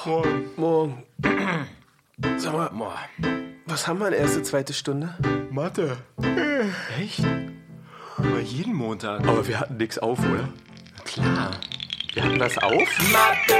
Morgen. Sag mal, was haben wir in erste, zweite Stunde? Mathe. Echt? Aber jeden Montag. Aber wir hatten nix auf, oder? Klar. Wir hatten das auf? Mathe.